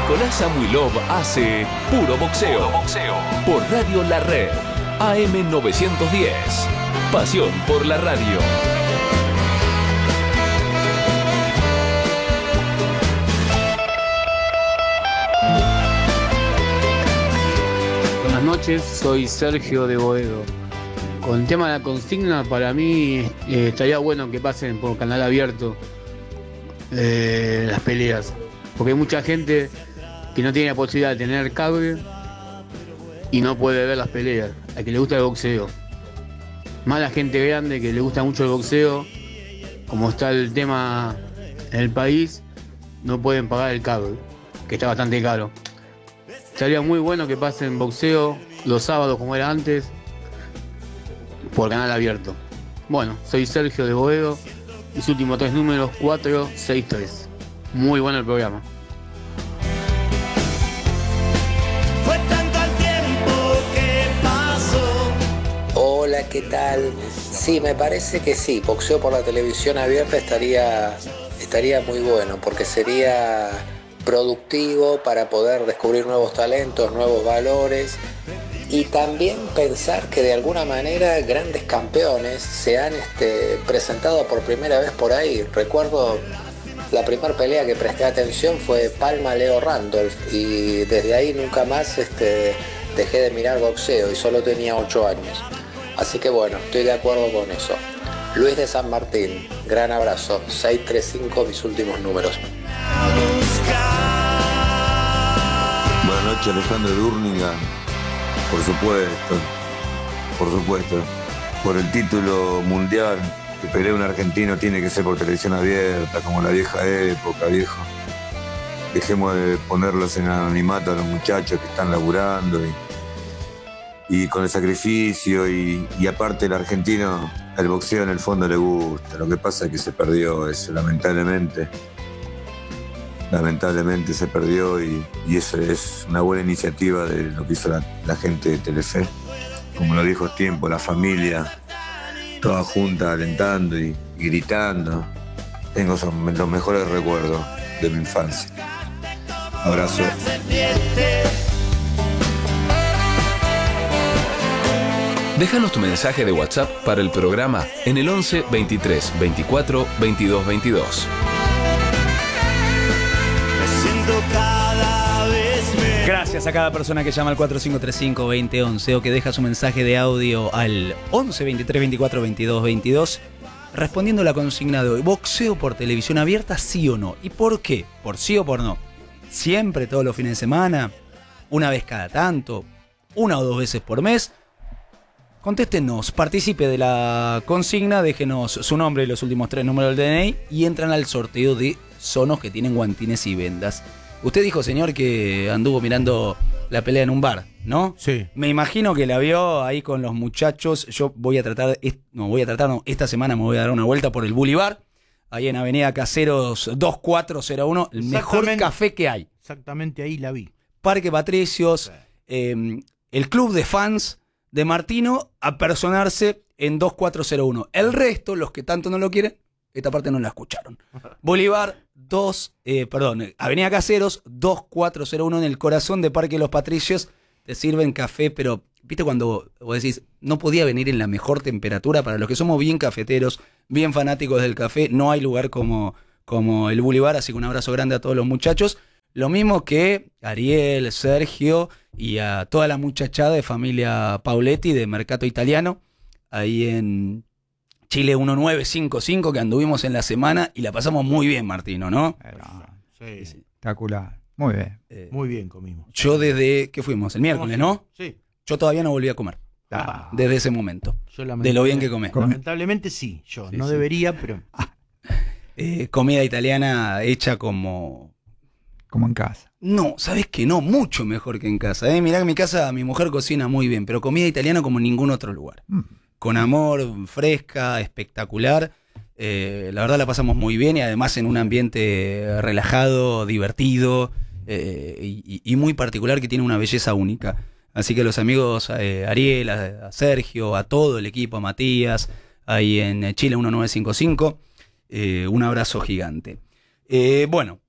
Nicolás Samuilov hace Puro Boxeo. Puro Boxeo. Por Radio La Red. AM 910. Pasión por la radio. Buenas noches, soy Sergio de Boedo. Con el tema de la consigna, para mí estaría bueno que pasen por canal abierto las peleas, porque hay mucha gente que no tiene la posibilidad de tener cable y no puede ver las peleas, a que le gusta el boxeo. Más la gente grande que le gusta mucho el boxeo, como está el tema en el país, no pueden pagar el cable, que está bastante caro. Estaría muy bueno que pasen boxeo los sábados como era antes, por canal abierto. Bueno, soy Sergio de Boedo, mis últimos 3 números 463. Muy bueno el programa. Fue tanto el tiempo que pasó. Hola, ¿qué tal? Sí, me parece que sí, boxeo por la televisión abierta estaría muy bueno, porque sería productivo para poder descubrir nuevos talentos, nuevos valores, y también pensar que de alguna manera grandes campeones se han presentado por primera vez por ahí. Recuerdo la primera pelea que presté atención fue Palma-Leo Randolph, y desde ahí nunca más dejé de mirar boxeo, y solo tenía 8 años. Así que bueno, estoy de acuerdo con eso. Luis de San Martín, gran abrazo, 635 mis últimos números. Buenas noches, Alejandro de Urninga. Por supuesto, por el título mundial que pelea un argentino tiene que ser por televisión abierta, como la vieja época, viejo. Dejemos de ponerlos en anonimato a los muchachos que están laburando y con el sacrificio y aparte el argentino, el boxeo en el fondo le gusta. Lo que pasa es que se perdió eso, lamentablemente se perdió y eso es una buena iniciativa de lo que hizo la gente de Telefe. Como lo dijo Tiempo, la familia, toda junta alentando y gritando. Tengo los mejores recuerdos de mi infancia. Abrazo. Déjanos tu mensaje de WhatsApp para el programa en el 11 23 24 22 22. Gracias a cada persona que llama al 4535-2011 o que deja su mensaje de audio al 11 23 24 22 22 respondiendo la consigna de hoy. ¿Boxeo por televisión abierta, sí o no? ¿Y por qué? ¿Por sí o por no? ¿Siempre, todos los fines de semana? ¿Una vez cada tanto? ¿1 o 2 veces por mes? Contéstenos, participe de la consigna, déjenos su nombre y los últimos 3 números del DNI y entran al sorteo de sonos que tienen guantines y vendas. Usted dijo, señor, que anduvo mirando la pelea en un bar, ¿no? Sí. Me imagino que la vio ahí con los muchachos. Yo esta semana me voy a dar una vuelta por el Boulevard, ahí en Avenida Caseros 2401, el mejor café que hay. Exactamente ahí la vi. Parque Patricios, el club de fans de Martino a personarse en 2401. El resto, los que tanto no lo quieren, esta parte no la escucharon. Bolívar Avenida Caseros 2401, en el corazón de Parque Los Patricios. Te sirven café, pero viste cuando vos decís, no podía venir en la mejor temperatura. Para los que somos bien cafeteros, bien fanáticos del café, no hay lugar como el Boulevard, así que un abrazo grande a todos los muchachos. Lo mismo que Ariel, Sergio y a toda la muchachada de familia Pauletti de Mercato Italiano, ahí en Chile 1955, que anduvimos en la semana y la pasamos muy bien, Martino, ¿no? Sí. Espectacular. Muy bien. Muy bien comimos. Yo desde que fuimos, el miércoles, ¿no? Sí. Yo todavía no volví a comer. Desde ese momento. De lo bien que comé. Lamentablemente sí, yo no debería, pero... Comida italiana hecha como en casa. No, ¿sabes qué? No, mucho mejor que en casa. Mirá que en mi casa mi mujer cocina muy bien, pero comida italiana como en ningún otro lugar. Con amor, fresca, espectacular. La verdad la pasamos muy bien y además en un ambiente relajado, divertido y muy particular que tiene una belleza única. Así que los amigos Ariel, a Sergio, a todo el equipo, a Matías, ahí en Chile 1955, un abrazo gigante. Bueno,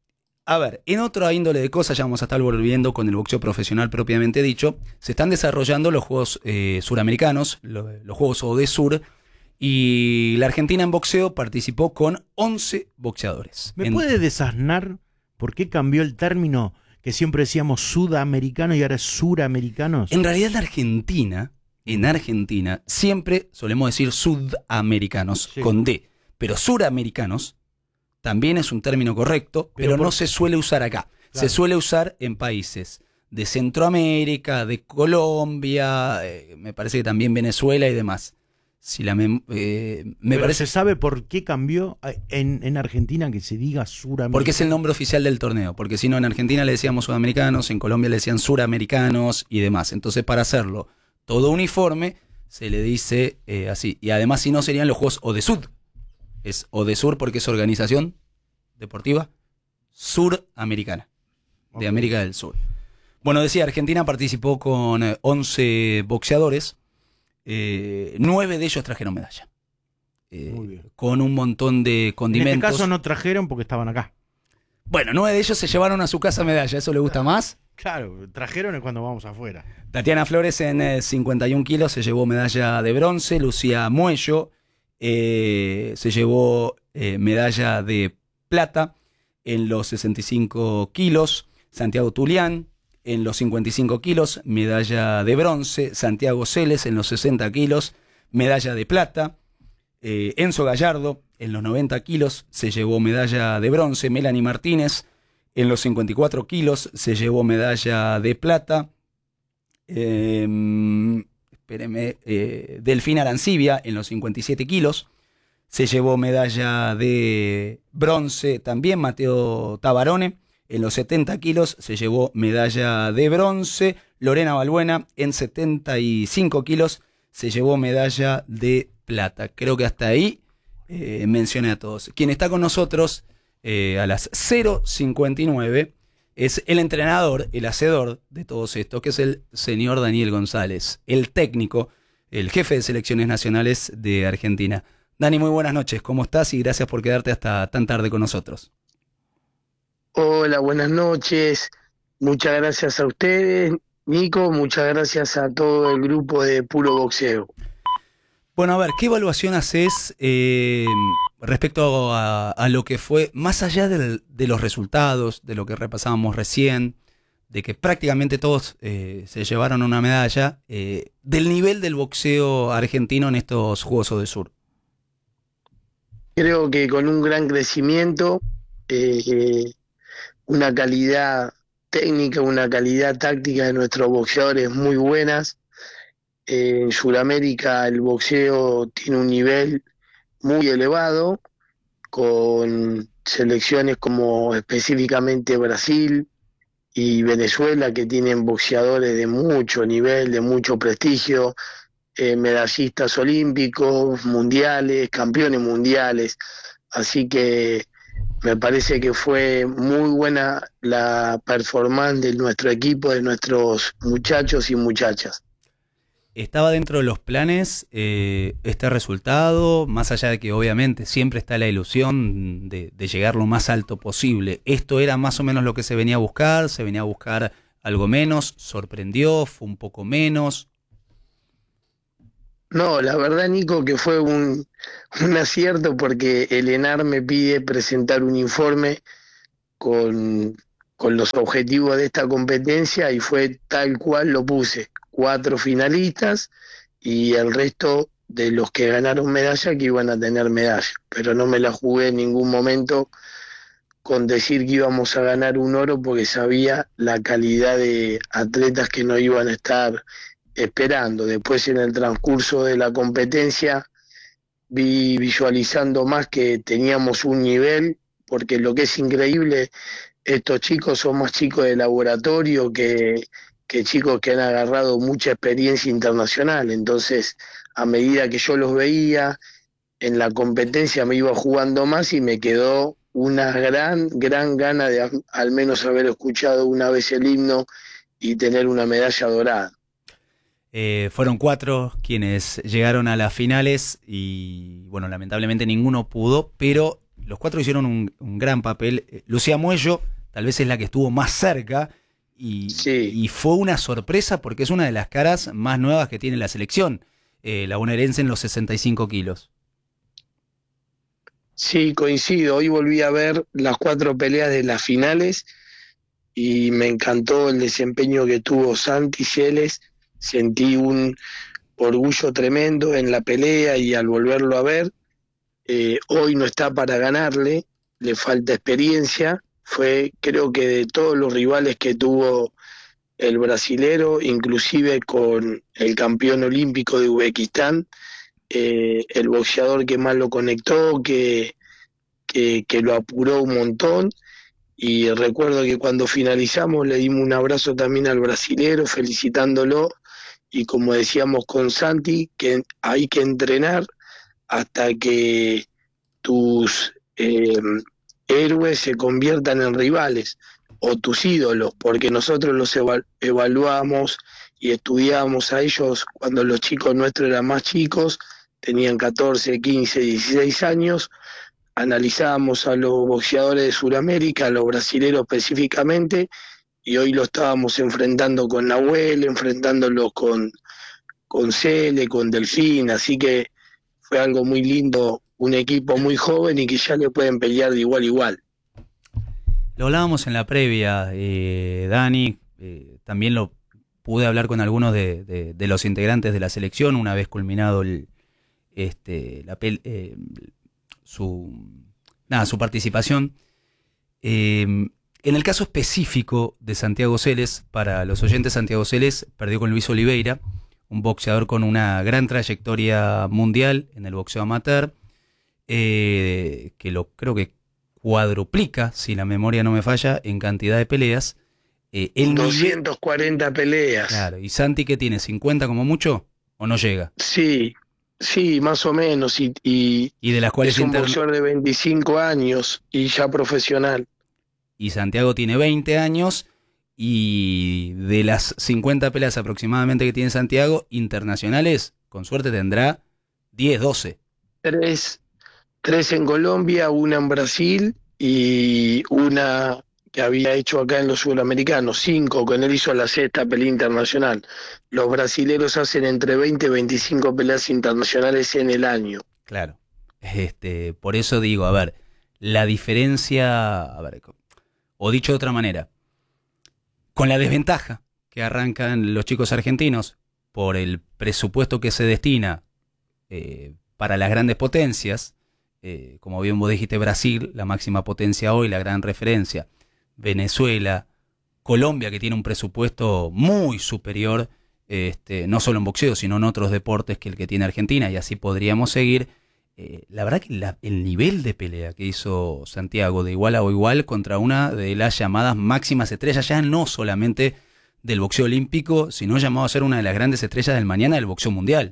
A ver, en otra índole de cosas, ya vamos a estar volviendo con el boxeo profesional propiamente dicho, se están desarrollando los Juegos Suramericanos, los Juegos ODESUR, y la Argentina en boxeo participó con 11 boxeadores. ¿Me puede desasnar por qué cambió el término que siempre decíamos sudamericanos y ahora es suramericanos? En realidad en Argentina, siempre solemos decir sudamericanos, sí, con D, pero suramericanos también es un término correcto, pero no se suele usar acá. Claro. Se suele usar en países de Centroamérica, de Colombia, me parece que también Venezuela y demás. Si la me parece. ¿Se sabe por qué cambió en Argentina que se diga suramericanos? Porque es el nombre oficial del torneo, porque si no en Argentina le decíamos sudamericanos, en Colombia le decían suramericanos y demás. Entonces para hacerlo todo uniforme se le dice así. Y además si no serían los Juegos ODESUR. Es ODESUR porque es Organización Deportiva Suramericana, de América del Sur. Bueno, decía, Argentina participó con 11 boxeadores, 9 de ellos trajeron medalla. Con un montón de condimentos. En este caso no trajeron porque estaban acá. Bueno, 9 de ellos se llevaron a su casa medalla, ¿eso le gusta más? Claro, trajeron es cuando vamos afuera. Tatiana Flores en 51 kilos se llevó medalla de bronce, Lucía Muello se llevó medalla de plata en los 65 kilos, Santiago Tulián en los 55 kilos, medalla de bronce, Santiago Celes en los 60 kilos, medalla de plata, Enzo Gallardo en los 90 kilos se llevó medalla de bronce, Melanie Martínez en los 54 kilos se llevó medalla de plata, Delfina Arancibia en los 57 kilos se llevó medalla de bronce también, Mateo Tabarone en los 70 kilos se llevó medalla de bronce, Lorena Balbuena en 75 kilos se llevó medalla de plata. Creo que hasta ahí mencioné a todos. Quien está con nosotros a las 0:59 es el entrenador, el hacedor de todos estos, que es el señor Daniel González, el técnico, el jefe de selecciones nacionales de Argentina. Dani, muy buenas noches, ¿cómo estás? Y gracias por quedarte hasta tan tarde con nosotros. Hola, buenas noches. Muchas gracias a ustedes, Nico. Muchas gracias a todo el grupo de Puro Boxeo. Bueno, a ver, ¿qué evaluación haces respecto a lo que fue, más allá de los resultados, de lo que repasábamos recién, de que prácticamente todos se llevaron una medalla, del nivel del boxeo argentino en estos Juegos ODESUR? Creo que con un gran crecimiento, una calidad técnica, una calidad táctica de nuestros boxeadores muy buenas. En Sudamérica el boxeo tiene un nivel muy elevado, con selecciones como específicamente Brasil y Venezuela, que tienen boxeadores de mucho nivel, de mucho prestigio, medallistas olímpicos, mundiales, campeones mundiales. Así que me parece que fue muy buena la performance de nuestro equipo, de nuestros muchachos y muchachas. ¿Estaba dentro de los planes este resultado? Más allá de que obviamente siempre está la ilusión de llegar lo más alto posible. ¿Esto era más o menos lo que se venía a buscar? ¿Se venía a buscar algo menos? ¿Sorprendió? ¿Fue un poco menos? No, la verdad, Nico, que fue un acierto, porque el ENAR me pide presentar un informe con los objetivos de esta competencia y fue tal cual lo puse. 4 finalistas y el resto de los que ganaron medalla que iban a tener medalla, pero no me la jugué en ningún momento con decir que íbamos a ganar un oro, porque sabía la calidad de atletas que nos iban a estar esperando. Después, en el transcurso de la competencia, vi visualizando más que teníamos un nivel, porque lo que es increíble, estos chicos son más chicos de laboratorio que chicos que han agarrado mucha experiencia internacional. Entonces, a medida que yo los veía en la competencia, me iba jugando más y me quedó una gran gana de al menos haber escuchado una vez el himno y tener una medalla dorada. Fueron 4 quienes llegaron a las finales y, bueno, lamentablemente ninguno pudo, pero los 4 hicieron un gran papel. Lucía Muello tal vez es la que estuvo más cerca y fue una sorpresa porque es una de las caras más nuevas que tiene la selección, la bonaerense en los 65 kilos. Sí, coincido. Hoy volví a ver las 4 peleas de las finales y me encantó el desempeño que tuvo Santi Celes. Sentí un orgullo tremendo en la pelea y al volverlo a ver, hoy no está para ganarle, le falta experiencia. Fue, creo que de todos los rivales que tuvo el brasilero, inclusive con el campeón olímpico de Uzbekistán, el boxeador que más lo conectó, que lo apuró un montón. Y recuerdo que cuando finalizamos le dimos un abrazo también al brasilero felicitándolo, y como decíamos con Santi, que hay que entrenar hasta que tus héroes se conviertan en rivales o tus ídolos, porque nosotros los evaluamos y estudiábamos a ellos cuando los chicos nuestros eran más chicos, tenían 14, 15, 16 años, analizábamos a los boxeadores de Sudamérica, a los brasileros específicamente, y hoy lo estábamos enfrentando con Nahuel, enfrentándolos con Cele, con Delfín, así que fue algo muy lindo, un equipo muy joven y que ya le pueden pelear de igual a igual. Lo hablábamos en la previa, Dani, también lo pude hablar con algunos de los integrantes de la selección una vez culminado su participación. En el caso específico de Santiago Celes, para los oyentes, Santiago Celes perdió con Luis Oliveira, un boxeador con una gran trayectoria mundial en el boxeo amateur, que creo que cuadruplica, si la memoria no me falla, en cantidad de peleas. 240 peleas. Claro, ¿y Santi qué tiene? ¿50 como mucho? ¿O no llega? Sí, más o menos. Y de las cuales es un boxeador de 25 años y ya profesional. Y Santiago tiene 20 años y de las 50 peleas aproximadamente que tiene Santiago, internacionales, con suerte tendrá 10, 12. 3 en Colombia, una en Brasil y una que había hecho acá en los sudamericanos, 5, con él hizo la 6ª pelea internacional. Los brasileros hacen entre 20 y 25 peleas internacionales en el año. Claro. Por eso digo, a ver, la diferencia, o dicho de otra manera, con la desventaja que arrancan los chicos argentinos por el presupuesto que se destina para las grandes potencias, como bien vos dijiste, Brasil, la máxima potencia hoy, la gran referencia, Venezuela, Colombia, que tiene un presupuesto muy superior, no solo en boxeo, sino en otros deportes que el que tiene Argentina, y así podríamos seguir. La verdad que el nivel de pelea que hizo Santiago de igual a igual contra una de las llamadas máximas estrellas, ya no solamente del boxeo olímpico, sino llamado a ser una de las grandes estrellas del mañana del boxeo mundial.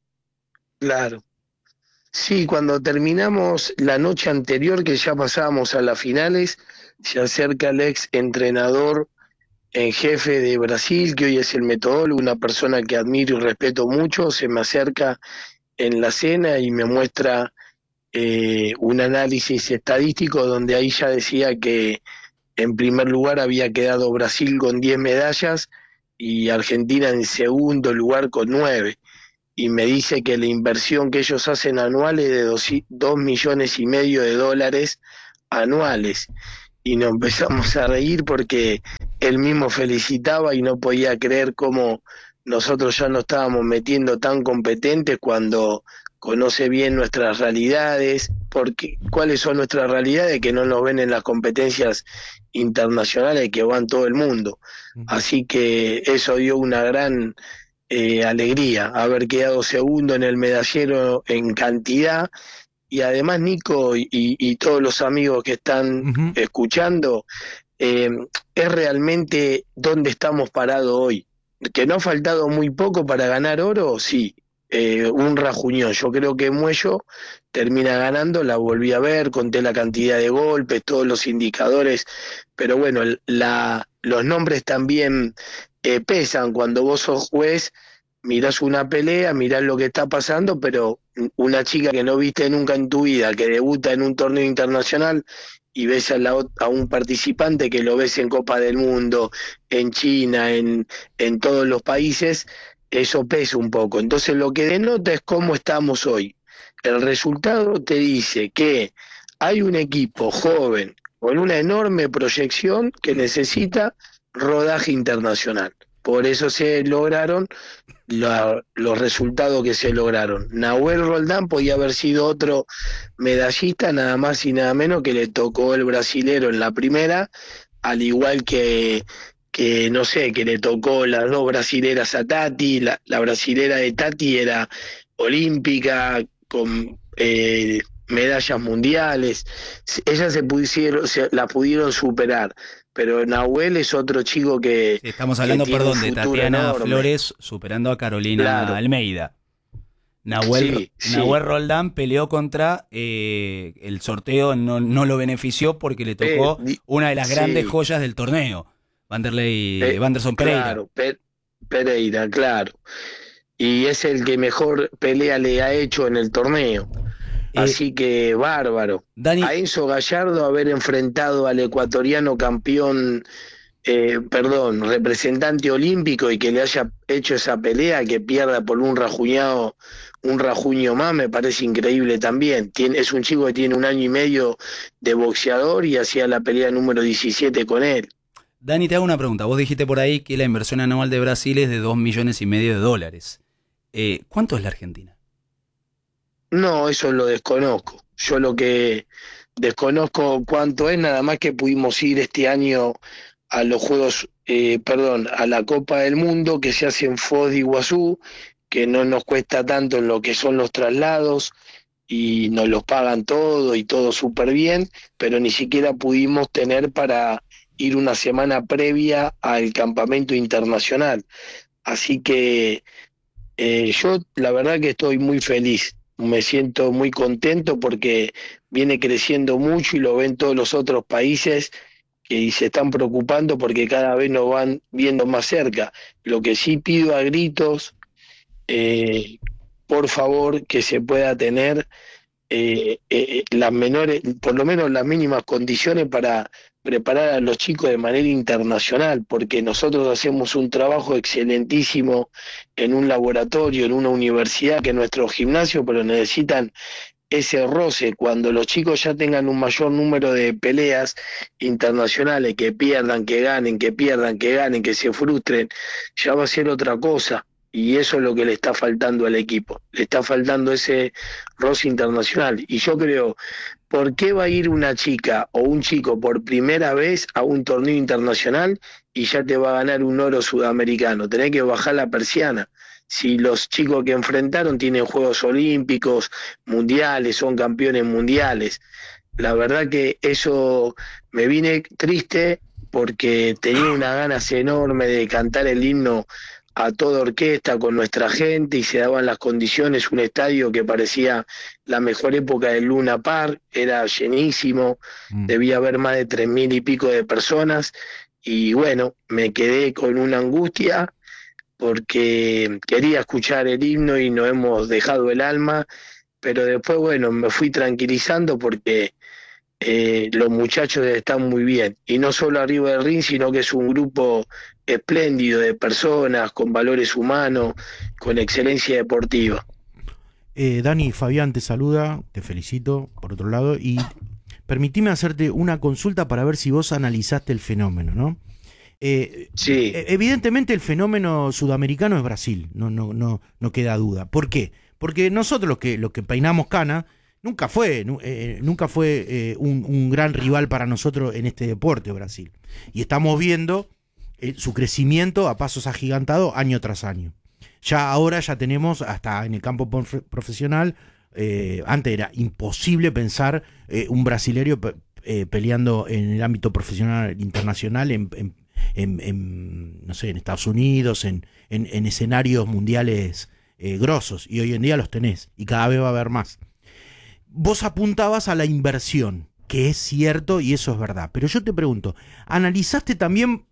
Claro. Sí, cuando terminamos la noche anterior, que ya pasábamos a las finales, se acerca el ex entrenador en jefe de Brasil, que hoy es el metodólogo, una persona que admiro y respeto mucho, se me acerca en la cena y me muestra un análisis estadístico donde ahí ya decía que en primer lugar había quedado Brasil con 10 medallas y Argentina en segundo lugar con 9. Y me dice que la inversión que ellos hacen anual es de $2,5 millones anuales. Y nos empezamos a reír porque él mismo felicitaba y no podía creer cómo nosotros ya nos estábamos metiendo tan competentes cuando conoce bien nuestras realidades, porque cuáles son nuestras realidades que no nos ven en las competencias internacionales que van todo el mundo. Así que eso dio una gran alegría, haber quedado segundo en el medallero en cantidad. Y además, Nico y todos los amigos que están escuchando, es realmente donde estamos parados hoy. Que no ha faltado muy poco para ganar oro, sí, un rajuñón. Yo creo que Muello termina ganando, la volví a ver, conté la cantidad de golpes, todos los indicadores, pero bueno, los nombres también pesan. Cuando vos sos juez, mirás una pelea, mirás lo que está pasando, pero una chica que no viste nunca en tu vida, que debuta en un torneo internacional y ves a un participante que lo ves en Copa del Mundo, en China, en todos los países, eso pesa un poco. Entonces lo que denota es cómo estamos hoy. El resultado te dice que hay un equipo joven con una enorme proyección que necesita rodaje internacional. Por eso se lograron los resultados que se lograron. Nahuel Roldán podía haber sido otro medallista, nada más y nada menos, que le tocó el brasilero en la primera, al igual que no sé, que le tocó las dos brasileras a Tati. La brasilera de Tati era olímpica, con medallas mundiales. Ellas la pudieron superar. Pero Nahuel es otro chico que... Sí, estamos hablando, perdón, de Tatiana enorme. Flores superando a Carolina Almeida. Nahuel Roldán peleó contra el sorteo, no lo benefició porque le tocó una de las grandes joyas del torneo, Wanderson Pereira. Claro, Pereira, claro. Y es el que mejor pelea le ha hecho en el torneo. Así que bárbaro. Dani, a Enzo Gallardo haber enfrentado al ecuatoriano campeón, representante olímpico, y que le haya hecho esa pelea, que pierda por un rajuño más, me parece increíble también. Es un chico que tiene 1 año y medio de boxeador y hacía la pelea número 17 con él. Dani, te hago una pregunta. Vos dijiste por ahí que la inversión anual de Brasil es de $2,5 millones. ¿Cuánto es la Argentina? No, eso lo desconozco. Yo lo que desconozco cuánto es, nada más que pudimos ir este año a los Juegos, a la Copa del Mundo que se hace en Foz de Iguazú, que no nos cuesta tanto en lo que son los traslados y nos los pagan todo y todo súper bien, pero ni siquiera pudimos tener para ir una semana previa al campamento internacional. Así que yo la verdad que estoy muy feliz. Me siento muy contento porque viene creciendo mucho y lo ven todos los otros países y se están preocupando porque cada vez nos van viendo más cerca. Lo que sí pido a gritos, por favor, que se pueda tener las menores, por lo menos las mínimas condiciones para preparar a los chicos de manera internacional, porque nosotros hacemos un trabajo excelentísimo en un laboratorio, en una universidad, que es nuestro gimnasio, pero necesitan ese roce. Cuando los chicos ya tengan un mayor número de peleas internacionales, que pierdan, que ganen, que pierdan, que ganen, que se frustren, ya va a ser otra cosa. Y eso es lo que le está faltando al equipo. Le está faltando ese roce internacional. Y yo creo, ¿por qué va a ir una chica o un chico por primera vez a un torneo internacional y ya te va a ganar un oro sudamericano? Tenés que bajar la persiana. Si los chicos que enfrentaron tienen Juegos Olímpicos, mundiales, son campeones mundiales. La verdad que eso me vine triste porque tenía unas ganas enormes de cantar el himno a toda orquesta con nuestra gente y se daban las condiciones, un estadio que parecía la mejor época del Luna Park, era llenísimo, debía haber más de 3.000 y pico de personas y bueno, me quedé con una angustia porque quería escuchar el himno y nos hemos dejado el alma, pero después bueno, me fui tranquilizando porque los muchachos están muy bien, y no solo arriba del ring, sino que es un grupo espléndido de personas con valores humanos, con excelencia deportiva. Dani, Fabián te saluda, te felicito por otro lado, y permitime hacerte una consulta para ver si vos analizaste el fenómeno, ¿no? Sí. Evidentemente el fenómeno sudamericano es Brasil, no queda duda. ¿Por qué? Porque nosotros los que peinamos cana, nunca fue un gran rival para nosotros en este deporte, Brasil. Y estamos viendo su crecimiento a pasos agigantados año tras año. Ahora ya tenemos, hasta en el campo profesional, antes era imposible pensar un brasileño peleando en el ámbito profesional internacional, no sé, en Estados Unidos, en escenarios mundiales grosos. Y hoy en día los tenés, y cada vez va a haber más. Vos apuntabas a la inversión, que es cierto y eso es verdad. Pero yo te pregunto, ¿analizaste también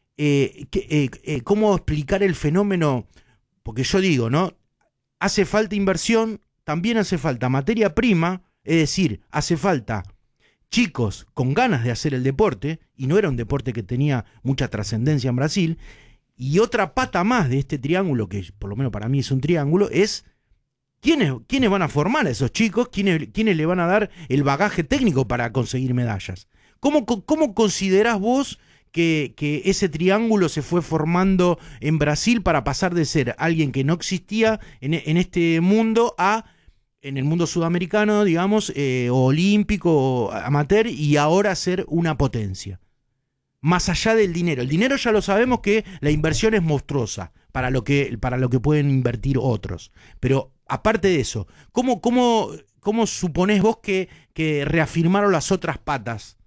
cómo explicar el fenómeno? Porque yo digo, ¿no? Hace falta inversión, también hace falta materia prima, es decir, hace falta chicos con ganas de hacer el deporte, y no era un deporte que tenía mucha trascendencia en Brasil. Y otra pata más de este triángulo, que por lo menos para mí es un triángulo, es quiénes van a formar a esos chicos, quiénes le van a dar el bagaje técnico para conseguir medallas. ¿Cómo considerás vos que ese triángulo se fue formando en Brasil para pasar de ser alguien que no existía en este mundo en el mundo sudamericano, digamos, o olímpico, o amateur, y ahora ser una potencia? Más allá del dinero. El dinero ya lo sabemos que la inversión es monstruosa para lo que pueden invertir otros. Pero aparte de eso, ¿cómo suponés vos que reafirmaron las otras patas?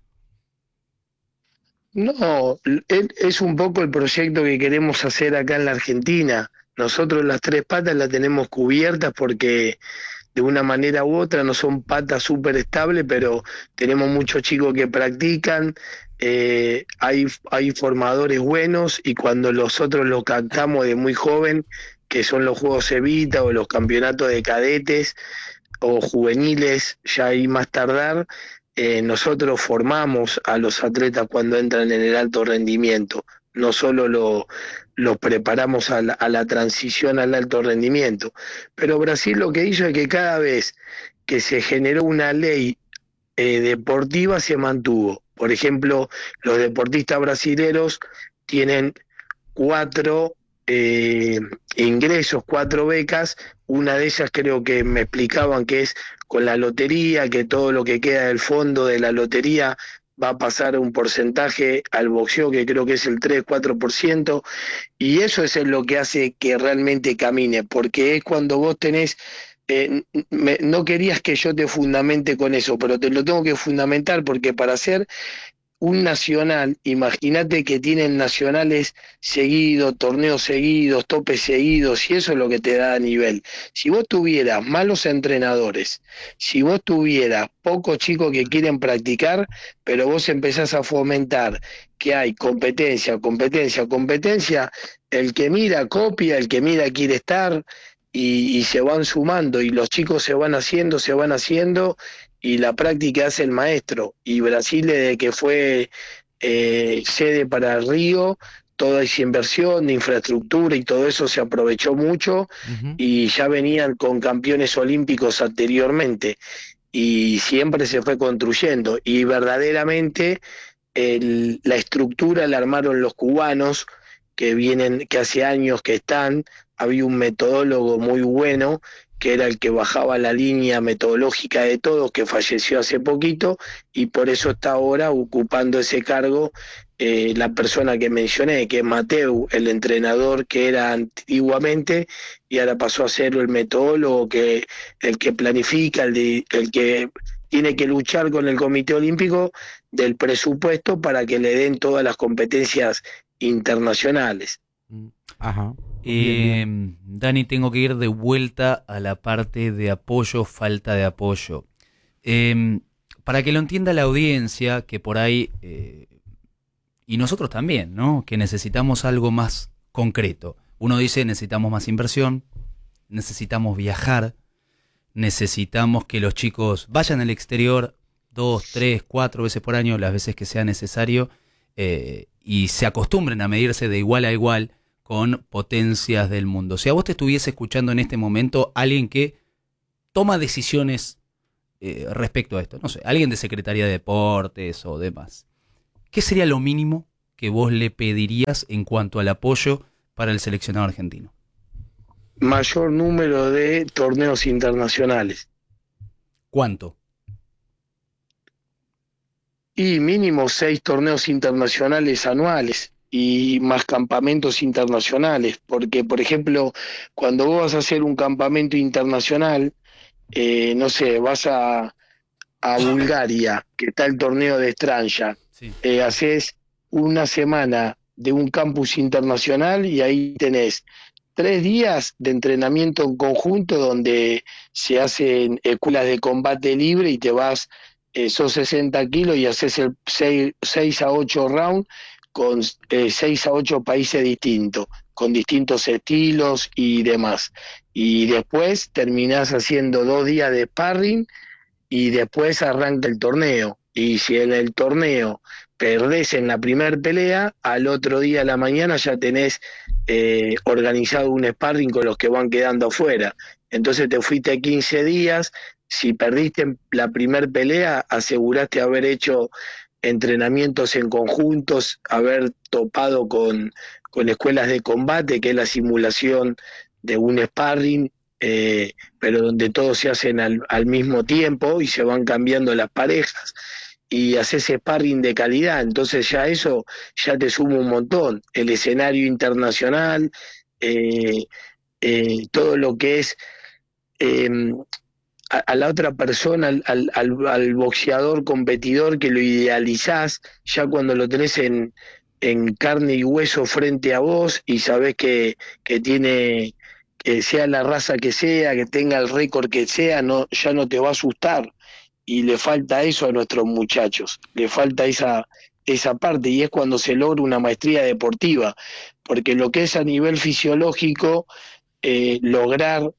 No, es un poco el proyecto que queremos hacer acá en la Argentina. Nosotros las tres patas las tenemos cubiertas porque de una manera u otra no son patas súper estables, pero tenemos muchos chicos que practican, hay formadores buenos, y cuando nosotros los captamos de muy joven, que son los Juegos Evita o los campeonatos de cadetes o juveniles, ya ahí más tardar, nosotros formamos a los atletas cuando entran en el alto rendimiento, no solo los preparamos a la transición al alto rendimiento. Pero Brasil lo que hizo es que cada vez que se generó una ley deportiva se mantuvo. Por ejemplo, los deportistas brasileros tienen 4 ingresos, 4 becas. Una de ellas creo que me explicaban que es con la lotería, que todo lo que queda del fondo de la lotería va a pasar un porcentaje al boxeo, que creo que es el 3-4%, y eso es lo que hace que realmente camine, porque es cuando vos tenés, no querías que yo te fundamente con eso, pero te lo tengo que fundamentar, porque para hacer un nacional, imagínate que tienen nacionales seguidos, torneos seguidos, topes seguidos, y eso es lo que te da a nivel. Si vos tuvieras malos entrenadores, si vos tuvieras pocos chicos que quieren practicar, pero vos empezás a fomentar que hay competencia, el que mira copia, el que mira quiere estar, y se van sumando, y los chicos se van haciendo, y la práctica hace el maestro. Y Brasil, desde que fue sede para Río, toda esa inversión de infraestructura y todo eso se aprovechó mucho, y ya venían con campeones olímpicos anteriormente, y siempre se fue construyendo, y verdaderamente la estructura la armaron los cubanos, que hace años que están. Había un metodólogo muy bueno, que era el que bajaba la línea metodológica de todos, que falleció hace poquito, y por eso está ahora ocupando ese cargo la persona que mencioné, que es Mateu, el entrenador que era antiguamente, y ahora pasó a ser el metodólogo, el que planifica, el que tiene que luchar con el Comité Olímpico del presupuesto para que le den todas las competencias internacionales. Ajá. Dani, tengo que ir de vuelta a la parte de apoyo, falta de apoyo. Para que lo entienda la audiencia, que por ahí, y nosotros también, ¿no? Que necesitamos algo más concreto. Uno dice, necesitamos más inversión, necesitamos viajar, necesitamos que los chicos vayan al exterior 2, 3, 4 veces por año, las veces que sea necesario, y se acostumbren a medirse de igual a igual con potencias del mundo. Si a vos te estuviese escuchando en este momento alguien que toma decisiones respecto a esto, no sé, alguien de Secretaría de Deportes o demás, ¿qué sería lo mínimo que vos le pedirías en cuanto al apoyo para el seleccionado argentino? Mayor número de torneos internacionales. ¿Cuánto? Y mínimo 6 torneos internacionales anuales, y más campamentos internacionales, porque por ejemplo, cuando vos vas a hacer un campamento internacional, no sé, vas a Bulgaria, que está el torneo de Stranja, sí. Haces una semana de un campus internacional, y ahí tenés 3 días de entrenamiento en conjunto, donde se hacen escuelas de combate libre, y te vas, sos 60 kilos y haces el 6 a 8 rounds, con 6 a 8 países distintos, con distintos estilos y demás. Y después terminás haciendo 2 días de sparring, y después arranca el torneo. Y si en el torneo perdés en la primer pelea, al otro día a la mañana ya tenés organizado un sparring con los que van quedando afuera. Entonces te fuiste 15 días, si perdiste en la primer pelea, aseguraste haber hecho entrenamientos en conjuntos, haber topado con escuelas de combate, que es la simulación de un sparring, pero donde todos se hacen al mismo tiempo y se van cambiando las parejas y haces sparring de calidad. Entonces ya eso ya te suma un montón. El escenario internacional, todo lo que es a la otra persona, al boxeador competidor, que lo idealizás ya cuando lo tenés en carne y hueso frente a vos y sabés que tiene, que sea la raza que sea, que tenga el récord que sea, ya no te va a asustar. Y le falta eso a nuestros muchachos, le falta esa parte, y es cuando se logra una maestría deportiva, porque lo que es a nivel fisiológico, lograr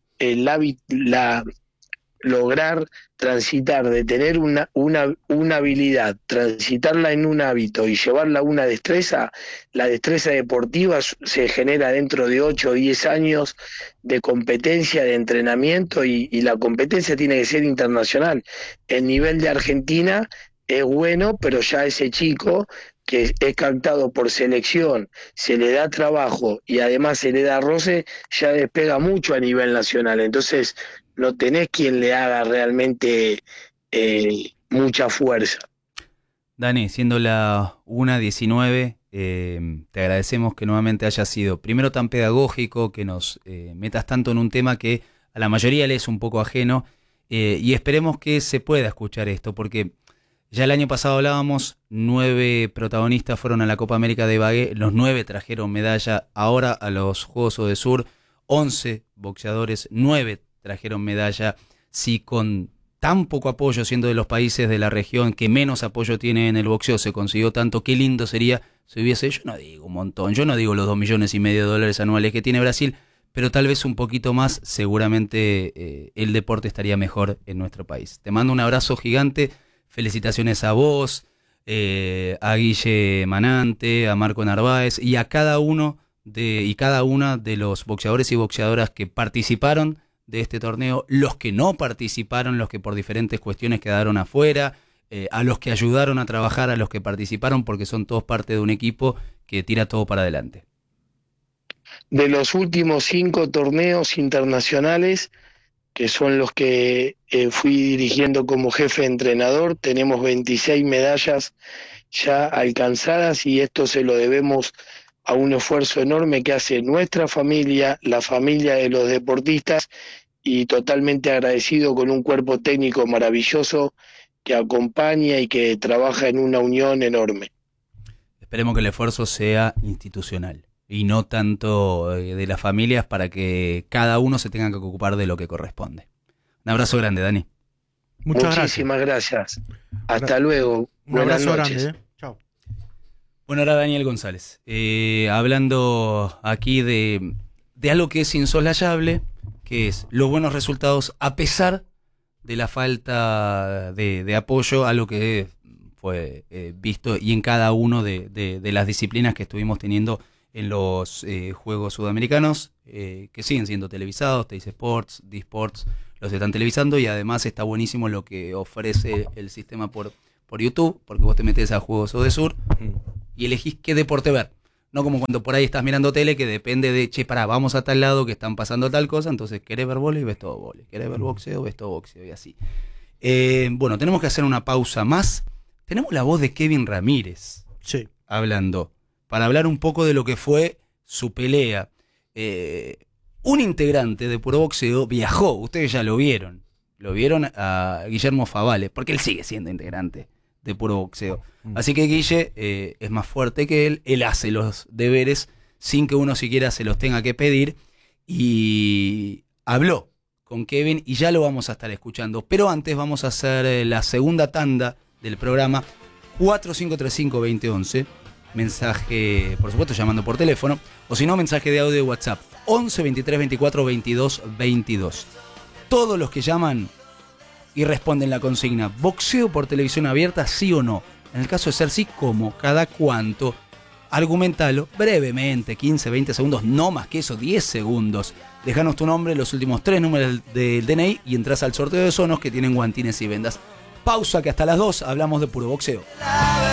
lograr transitar, de tener una habilidad, transitarla en un hábito y llevarla a una destreza, la destreza deportiva se genera dentro de 8 o 10 años de competencia, de entrenamiento, y la competencia tiene que ser internacional. El nivel de Argentina es bueno, pero ya ese chico que es captado por selección, se le da trabajo y además se le da roce, ya despega mucho a nivel nacional. Entonces no tenés quien le haga realmente mucha fuerza. Dani, siendo la 1:19, te agradecemos que nuevamente hayas sido primero tan pedagógico, que nos metas tanto en un tema que a la mayoría le es un poco ajeno, y esperemos que se pueda escuchar esto, porque ya el año pasado hablábamos, 9 protagonistas fueron a la Copa América de Ibagué, los 9 trajeron medalla. Ahora a los Juegos Odesur, 11 boxeadores, 9 trajeron medalla. Si con tan poco apoyo, siendo de los países de la región que menos apoyo tiene en el boxeo, se consiguió tanto, qué lindo sería si hubiese, yo no digo un montón, yo no digo los $2,5 millones anuales que tiene Brasil, pero tal vez un poquito más, seguramente el deporte estaría mejor en nuestro país. Te mando un abrazo gigante. Felicitaciones a vos, a Guille Manante, a Marco Narváez y a cada uno y cada una de los boxeadores y boxeadoras que participaron de este torneo, los que no participaron, los que por diferentes cuestiones quedaron afuera, a los que ayudaron a trabajar, a los que participaron, porque son todos parte de un equipo que tira todo para adelante. De los últimos 5 torneos internacionales, que son los que fui dirigiendo como jefe entrenador, tenemos 26 medallas ya alcanzadas, y esto se lo debemos a un esfuerzo enorme que hace nuestra familia, la familia de los deportistas, y totalmente agradecido con un cuerpo técnico maravilloso que acompaña y que trabaja en una unión enorme. Esperemos que el esfuerzo sea institucional y no tanto de las familias, para que cada uno se tenga que ocupar de lo que corresponde. Un abrazo grande, Dani. Muchísimas gracias. Hasta luego. Un Buenas abrazo noches. grande. Chao. Bueno, ahora Daniel González, hablando aquí de algo que es insoslayable, que es los buenos resultados a pesar de la falta de apoyo, algo que fue visto y en cada uno de las disciplinas que estuvimos teniendo en los Juegos Sudamericanos, que siguen siendo televisados. Teis Sports, D-Sports los están televisando, y además está buenísimo lo que ofrece el sistema por YouTube, porque vos te metés a Juegos Odesur y elegís qué deporte ver. No como cuando por ahí estás mirando tele, que depende de, vamos a tal lado que están pasando tal cosa, entonces querés ver vóley, ves todo vóley, querés ver boxeo, ves todo boxeo, y así. Bueno, tenemos que hacer una pausa más. Tenemos la voz de Kevin Ramírez, sí, hablando, para hablar un poco de lo que fue su pelea. Un integrante de Puro Boxeo viajó, ustedes ya lo vieron a Guillermo Favale, porque él sigue siendo integrante de Puro Boxeo. Así que Guille es más fuerte que él hace los deberes sin que uno siquiera se los tenga que pedir, y habló con Kevin y ya lo vamos a estar escuchando. Pero antes vamos a hacer la segunda tanda del programa, 4535-2011, mensaje, por supuesto llamando por teléfono, o si no, mensaje de audio de WhatsApp, 11 23 24 22 22. Todos los que llaman y responden la consigna. ¿Boxeo por televisión abierta, sí o no? En el caso de ser sí, ¿cómo? ¿Cada cuánto? Argumentalo brevemente, 15, 20 segundos, no más que eso, 10 segundos. Dejanos tu nombre, los últimos 3 números del DNI y entras al sorteo de Sonos que tienen guantines y vendas. Pausa, que hasta las 2 hablamos de puro boxeo.